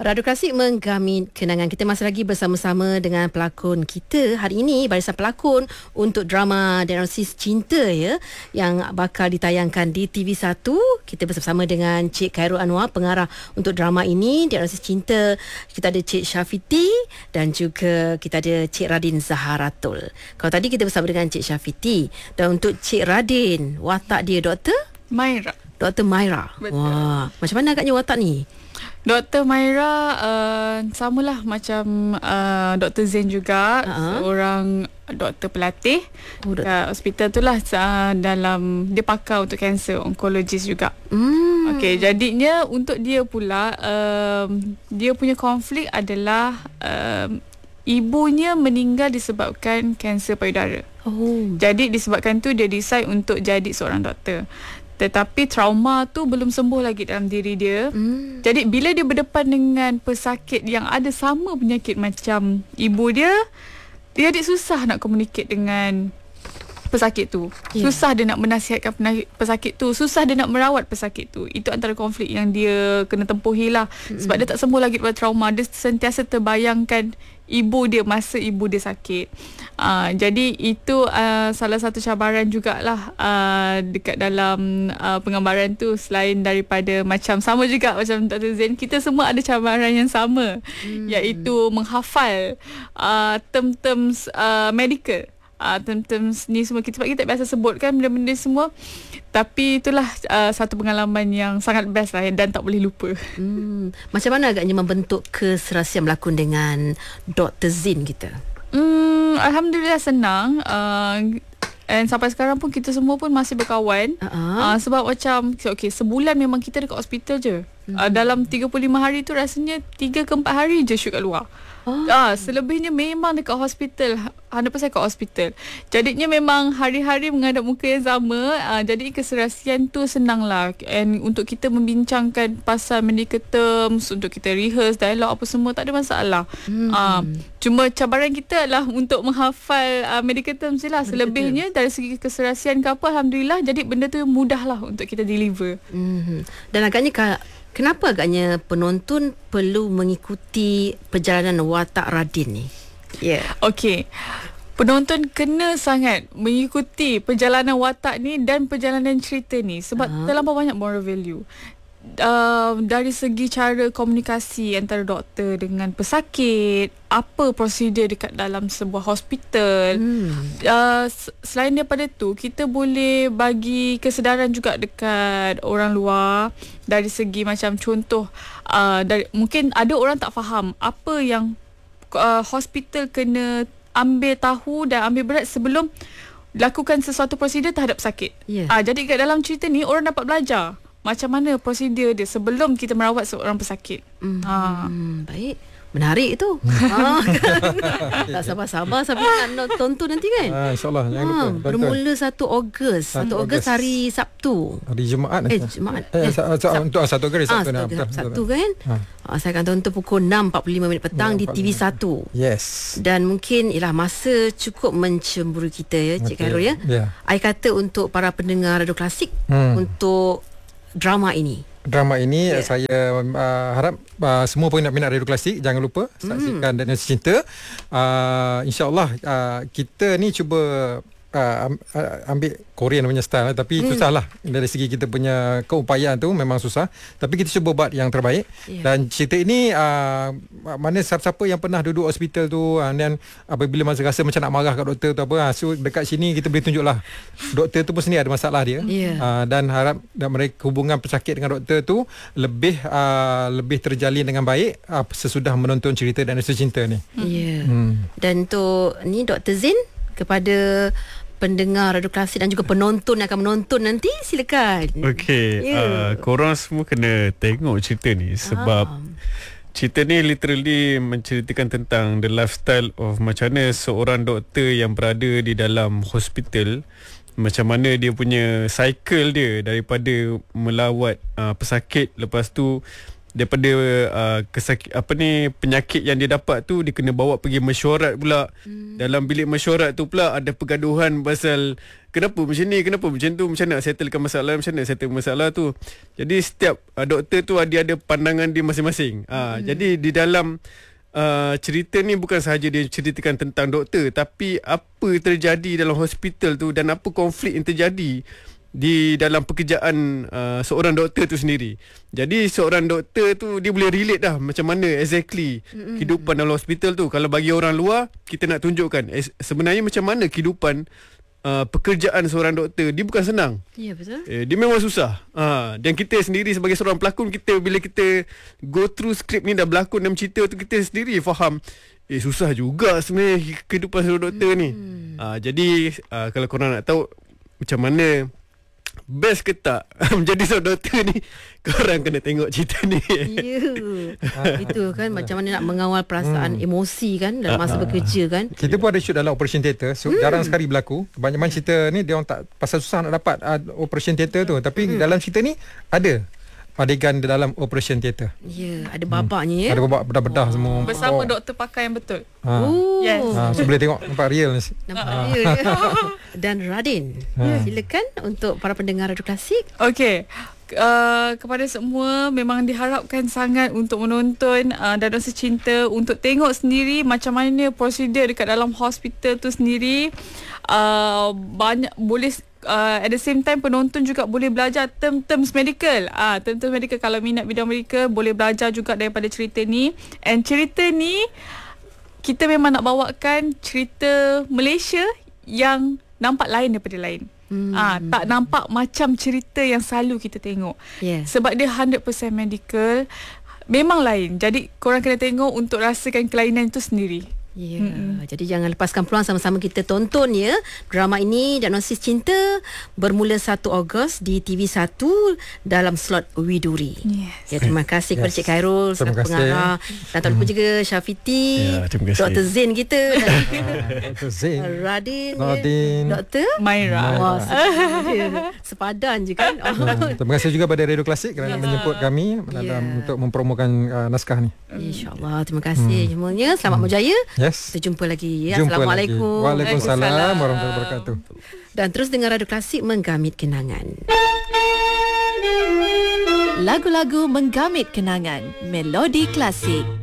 Radio Klasik menggami kenangan. Kita masih lagi bersama-sama dengan pelakon kita hari ini, barisan pelakon untuk drama Diagnosis Cinta ya, yang bakal ditayangkan di TV1. Kita bersama dengan Cik Khairul Anwar, pengarah untuk drama ini Diagnosis Cinta. Kita ada Cik Syafiti dan juga kita ada Cik Radin Zaharatul. Kalau tadi kita bersama dengan Cik Syafiti, dan untuk Cik Radin, watak dia Dr. Maira. Dr. Maira. Betul. Wah, macam mana agaknya watak ni? Dr. Maira samalah macam Dr. Zain juga, seorang doktor pelatih kat hospital tu lah, dalam dia pakar untuk kanser, onkologis juga. Okey, jadinya untuk dia pula dia punya konflik adalah ibunya meninggal disebabkan kanser payudara. Jadi disebabkan tu dia decide untuk jadi seorang doktor. Tetapi trauma tu belum sembuh lagi dalam diri dia. Jadi bila dia berdepan dengan pesakit yang ada sama penyakit macam ibu dia, dia adik susah nak communicate dengan pesakit tu. Susah dia nak menasihatkan pesakit tu, susah dia nak merawat pesakit tu. Itu antara konflik yang dia kena tempuhi lah. Sebab dia tak sembuh lagi daripada trauma. Dia sentiasa terbayangkan ibu dia masa ibu dia sakit. Jadi itu salah satu cabaran jugalah dekat dalam penggambaran tu. Selain daripada macam sama juga macam Dr. Zain, kita semua ada cabaran yang sama, iaitu menghafal term-term medical. Term-term ni semua sebab kita tak biasa sebutkan benda-benda semua. Tapi itulah satu pengalaman yang sangat best lah dan tak boleh lupa. Macam mana agaknya membentuk keserasian berlakon dengan Dr. Zain kita? Alhamdulillah senang. And sampai sekarang pun kita semua pun masih berkawan. Sebab macam sebulan memang kita dekat hospital je. Dalam 35 hari tu rasanya 3 ke 4 hari je shoot kat luar. Selebihnya memang dekat hospital, 100% kat hospital. Jadinya memang hari-hari menghadap muka yang sama. Jadi keserasian tu senang lah. And untuk kita membincangkan pasal medical terms, untuk kita rehearse dialog apa semua, tak ada masalah. Cuma cabaran kita adalah untuk menghafal medical terms je lah. Selebihnya dari segi keserasian ke apa, Alhamdulillah, jadi benda tu mudah lah untuk kita deliver. Dan agaknya kenapa agaknya penonton perlu mengikuti perjalanan watak Radin ni? Okey. Penonton kena sangat mengikuti perjalanan watak ni dan perjalanan cerita ni sebab terlampau banyak moral value. Dari segi cara komunikasi antara doktor dengan pesakit, apa prosedur dekat dalam sebuah hospital. Selain daripada tu, kita boleh bagi kesedaran juga dekat orang luar dari segi macam contoh, mungkin ada orang tak faham apa yang hospital kena ambil tahu dan ambil berat sebelum lakukan sesuatu prosedur terhadap pesakit. Jadi kat dalam cerita ni orang dapat belajar macam mana prosedur dia sebelum kita merawat seorang pesakit. Baik. Menarik itu. Tak sabar-sabar sampai nak tonton nanti kan? InsyaAllah, jangan lupa. Bermula 1 Ogos. 1 Ogos hari Sabtu. Hari Jumaat. Jumaat. Untuk 1 Ogos hari Sabtu. Sabtu kan? Saya akan tonton pukul 6.45 petang di TV1. Yes. Dan mungkin masa cukup mencemburu kita ya, Cik Khairul ya. I kata untuk para pendengar Radio Klasik, untuk drama ini, saya harap semua peminat Radio Klasik jangan lupa saksikan Diagnosis Cinta. InsyaAllah kita ni cuba ambil Korean punya style, tapi susah lah dari segi kita punya keupayaan tu, memang susah, tapi kita cuba buat yang terbaik. Dan cerita ini mana siapa-siapa yang pernah duduk hospital tu, dan apabila masa rasa macam nak marah kat doktor tu apa, so dekat sini kita boleh tunjuk lah doktor tu pun sendiri ada masalah dia. Dan harap mereka hubungan pesakit dengan doktor tu lebih terjalin dengan baik sesudah menonton cerita Diagnosis Cinta ni. Dan untuk ni Dr. Zain, kepada pendengar Radio Klasik dan juga penonton yang akan menonton nanti, silakan. Korang semua kena tengok cerita ni sebab cerita ni literally menceritakan tentang the lifestyle of macam mana seorang doktor yang berada di dalam hospital, macam mana dia punya cycle dia daripada melawat pesakit, lepas tu daripada penyakit yang dia dapat tu, dia kena bawa pergi mesyuarat pula. Dalam bilik mesyuarat tu pula ada pergaduhan pasal kenapa macam ni, kenapa macam tu, macam nak settlekan masalah, macam nak settle masalah tu. Jadi setiap doktor tu ada pandangan dia masing-masing. Jadi di dalam cerita ni bukan sahaja dia ceritakan tentang doktor, tapi apa terjadi dalam hospital tu dan apa konflik yang terjadi di dalam pekerjaan seorang doktor tu sendiri. Jadi seorang doktor tu dia boleh relate dah macam mana exactly kehidupan dalam hospital tu. Kalau bagi orang luar, kita nak tunjukkan sebenarnya macam mana kehidupan pekerjaan seorang doktor. Dia bukan senang. Ya, betul. Dia memang susah. Dan kita sendiri sebagai seorang pelakon, bila kita go through skrip ni, dah berlakon dalam cerita tu, kita sendiri faham susah juga sebenarnya kehidupan seorang doktor ni. Jadi kalau korang nak tahu macam mana best ke tak menjadi seorang doktor ni, korang kena tengok cerita ni. Itu kan macam mana nak mengawal perasaan emosi kan dalam masa bekerja kan. Kita pun ada shoot dalam operation theater, jarang sekali berlaku. Banyak cerita ni dia orang tak, pasal susah nak dapat operation theater tu. Tapi dalam cerita ni ada adegan dalam operation theater. Ya, ada babaknya ya. Ada babak bedah-bedah semua. Bersama doktor pakar yang betul. Yes. So boleh tengok, nampak real. Nampak real. Dan Radin, silakan untuk para pendengar Radio Klasik. Okey. Kepada semua, memang diharapkan sangat untuk menonton Danau Secinta, untuk tengok sendiri macam mana prosedur dekat dalam hospital tu sendiri. Banyak boleh at the same time penonton juga boleh belajar terms medical. Terms medical, kalau minat bidang medical boleh belajar juga daripada cerita ni. And cerita ni kita memang nak bawakan cerita Malaysia yang nampak lain daripada lain. Tak nampak macam cerita yang selalu kita tengok. Sebab dia 100% medical, memang lain. Jadi korang kena tengok untuk rasakan kelainan itu sendiri. Jadi jangan lepaskan peluang, sama-sama kita tonton ya drama ini, Danau Secinta, bermula 1 Ogos di TV1 dalam slot Widuri. Terima kasih kepada Cik Khairul selaku pengarah, dan tak lupa juga Syafiti, Dr. Zain kita, Dr. Zain, Radin, Dr. Maira. Sepadan je kan. Terima kasih juga pada Radio Klasik kerana menjemput kami untuk mempromokan naskah ni. InsyaAllah. Terima kasih semuanya. Selamat berjaya. Kita jumpa lagi ya. Assalamualaikum. Waalaikumsalam warahmatullahi wabarakatuh. Dan terus dengar Radio Klasik menggamit kenangan. Lagu-lagu menggamit kenangan, melodi klasik.